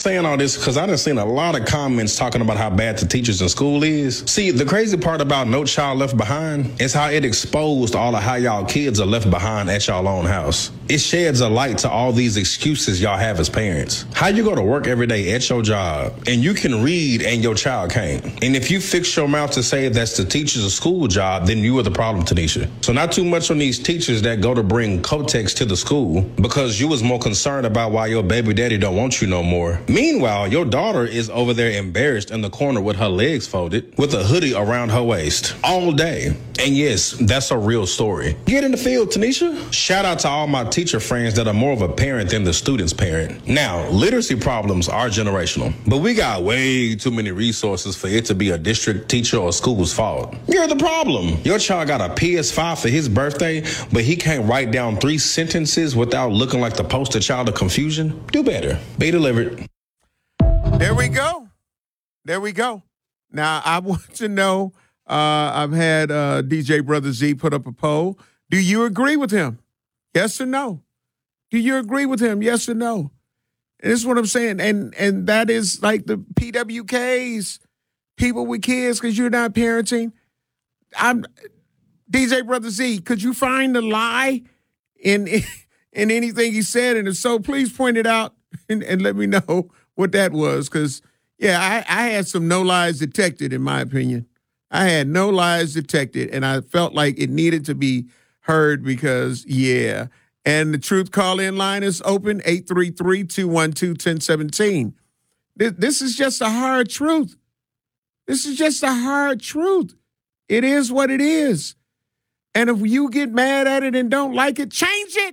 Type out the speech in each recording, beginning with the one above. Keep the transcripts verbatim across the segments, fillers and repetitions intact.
saying all this because I done seen a lot of comments talking about how bad the teachers in school is. See, the crazy part about No Child Left Behind is how it exposed all of how y'all kids are left behind at y'all own house. It sheds a light to all these excuses y'all have as parents. How you go to work every day at your job and you can read and your child can't. And if you fix your mouth to say that's the teacher's school job, then you are the problem, Tanisha. So not too much on these teachers that go to bring Kotex to the school because you was more concerned about why your baby daddy don't want you no more. Meanwhile, your daughter is over there embarrassed in the corner with her legs folded with a hoodie around her waist all day. And yes, that's a real story. Get in the field, Tanisha. Shout out to all my teacher friends that are more of a parent than the student's parent. Now, literacy problems are generational, but we got way too many resources for it to be a district teacher or school's fault. You're the problem. Your child got a P S five for his birthday, but he can't write down three sentences without looking like the poster child of confusion. Do better. Be delivered. There we go. There we go. Now, I want to know, uh, I've had uh, D J Brother Z put up a poll. Do you agree with him? Yes or no? Do you agree with him? Yes or no? And this is what I'm saying. And and that is like the P W Ks, people with kids, because you're not parenting. I'm D J Brother Z, could you find the lie in in anything he said? And if so, please point it out and, and let me know what that was. Because, yeah, I, I had some no lies detected, in my opinion. I had no lies detected, and I felt like it needed to be heard because, yeah. And the truth call-in line is open, eight three three, two one two, one oh one seven. This, this is just a hard truth. This is just a hard truth. It is what it is. And if you get mad at it and don't like it, change it.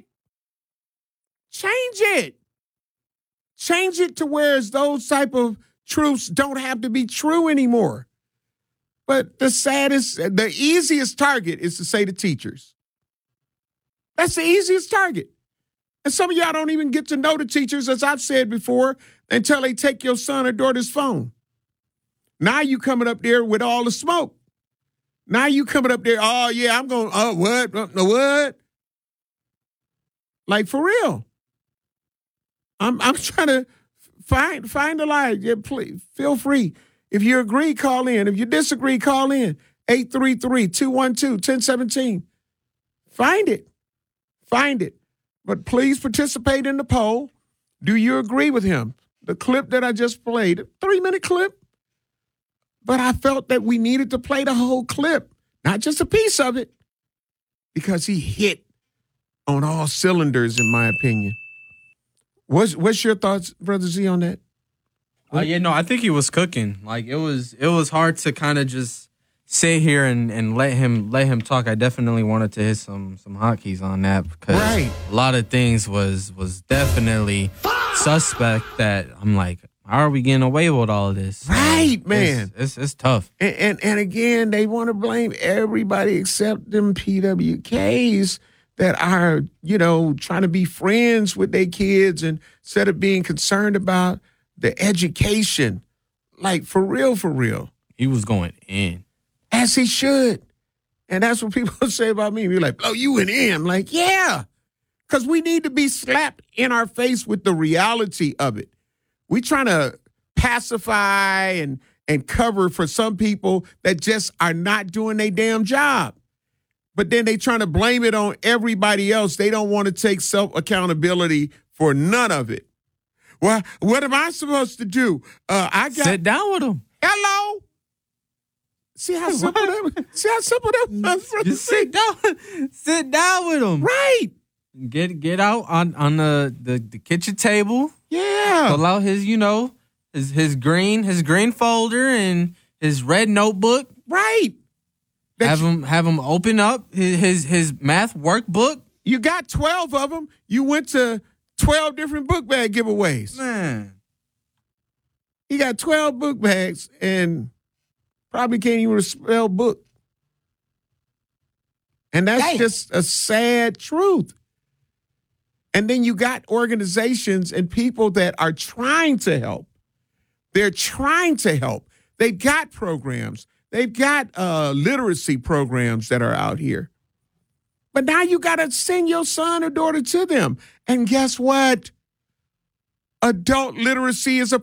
Change it. Change it to where those type of truths don't have to be true anymore. But the saddest, the easiest target is to say the teachers. That's the easiest target. And some of y'all don't even get to know the teachers, as I've said before, until they take your son or daughter's phone. Now you coming up there with all the smoke. Now you coming up there, oh, yeah, I'm going, oh, what? What? Like, for real. I'm I'm trying to find find a lie. Yeah, please, feel free. If you agree, call in. If you disagree, call in. eight three three, two one two, one oh one seven. Find it. Find it. But please participate in the poll. Do you agree with him? The clip that I just played, a three-minute clip. But I felt that we needed to play the whole clip, not just a piece of it, because he hit on all cylinders, in my opinion. What's what's your thoughts, Brother Z, on that? Uh, yeah, no, I think he was cooking. Like it was, it was hard to kind of just sit here and, and let him let him talk. I definitely wanted to hit some some hotkeys on that because right. a lot of things was was definitely suspect. That I'm like, how are we getting away with all of this? Right, um, man. It's, it's it's tough. And, and and again, they want to blame everybody except them P W Ks that are, you know, trying to be friends with their kids and instead of being concerned about the education. Like, for real, for real. He was going in. As he should. And that's what people say about me. You're like, oh, you went in. I'm like, yeah. Because we need to be slapped in our face with the reality of it. We trying to pacify and, and cover for some people that just are not doing their damn job. But then they trying to blame it on everybody else. They don't want to take self-accountability for none of it. Well, what am I supposed to do? Uh, I got Sit down with him. Hello. See how simple that. See how simple that was. Just sit down. Sit down with him. Right. Get get out on on the, the, the kitchen table. Yeah. Pull out his, you know, his his green his green folder and his red notebook. Right. That have you, him have him open up his, his his math workbook. You got twelve of them. You went to twelve different book bag giveaways. Man. He got twelve book bags and probably can't even spell book. And that's Damn. just a sad truth. And then you got organizations and people that are trying to help. They're trying to help. They've got programs. They've got uh, literacy programs that are out here. But now you got to send your son or daughter to them. And guess what? Adult literacy is a